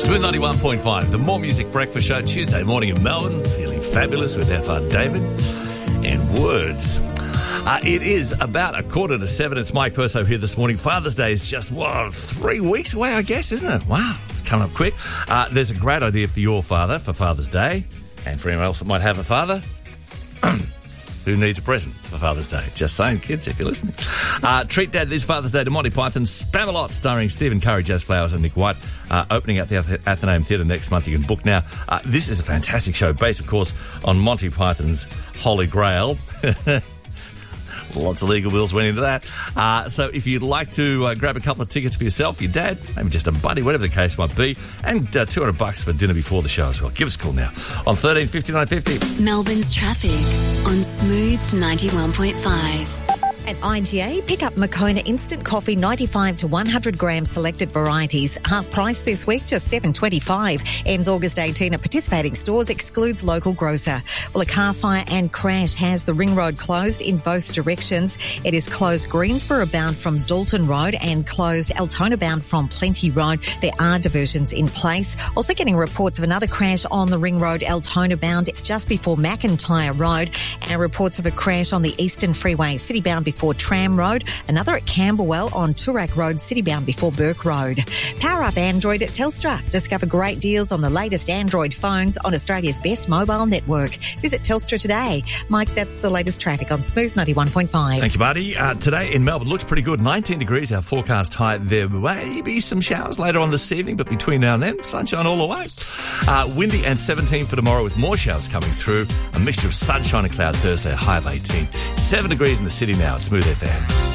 Smooth 91.5, the More Music Breakfast Show, Tuesday morning in Melbourne. Feeling fabulous with FR David and Words. It is about 6:45. It's Mike Perso here this morning. Father's Day is just, 3 weeks away, I guess, isn't it? Wow, it's coming up quick. There's a great idea for your father for Father's Day, and for anyone else that might have a father who needs a present for Father's Day. Just saying, kids, if you're listening. Treat Dad this Father's Day to Monty Python's Spamalot, starring Stephen Curry, Jazz Flowers and Nick White, opening at the Athenaeum Theatre next month. You can book now. This is a fantastic show, based, of course, on Monty Python's Holy Grail. Lots of legal bills went into that. So if you'd like to grab a couple of tickets for yourself, your dad, maybe just a buddy, whatever the case might be, and $200 for dinner before the show as well. Give us a call now on 13 59 50. Melbourne's traffic on Smooth 91.5. At IGA, pick up Moccona Instant Coffee 95 to 100 gram selected varieties. Half price this week, just $7.25. Ends August 18 at participating stores, excludes local grocer. Well, a car fire and crash has the Ring Road closed in both directions. It is closed Greensboro bound from Dalton Road and closed Altona bound from Plenty Road. There are diversions in place. Also getting reports of another crash on the Ring Road Altona bound. It's just before McIntyre Road. And reports of a crash on the Eastern Freeway, city bound before Tram Road, another at Camberwell on Toorak Road, city-bound before Burke Road. Power up Android at Telstra. Discover great deals on the latest Android phones on Australia's best mobile network. Visit Telstra today. Mike, that's the latest traffic on Smooth 91.5. Thank you, Marty. Today in Melbourne looks pretty good. 19 degrees, our forecast high. There may be some showers later on this evening, but between now and then, sunshine all the way. Windy and 17 for tomorrow with more showers coming through. A mixture of sunshine and cloud Thursday, a high of 18. 7 degrees in the city now. It's Smooth FM.